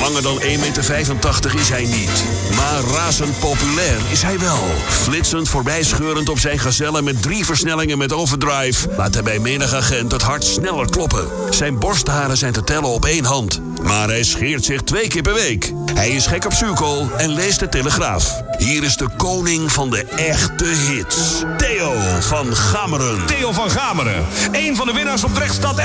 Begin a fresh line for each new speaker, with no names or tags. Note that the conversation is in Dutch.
Langer dan 1,85 meter is hij niet. Maar razend populair is hij wel. Flitsend voorbijscheurend op zijn gazelle met 3 versnellingen met overdrive... laat hij bij menig agent het hart sneller kloppen. Zijn borstharen zijn te tellen op 1 hand. Maar hij scheert zich 2 keer per week. Hij is gek op zuurkool en leest de Telegraaf. Hier is de koning van de echte hits. Theo van Gameren.
Theo van Gameren. Een van de winnaars op Drechtstad